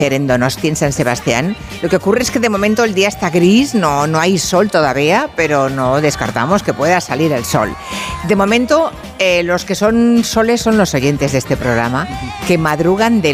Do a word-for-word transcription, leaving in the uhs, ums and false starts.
en Donosti, en San Sebastián. Lo que ocurre es que de momento el día está gris, no, no hay sol todavía, pero no descartamos que pueda salir el sol. De momento, eh, los que son soles son los oyentes de este programa, que madrugan de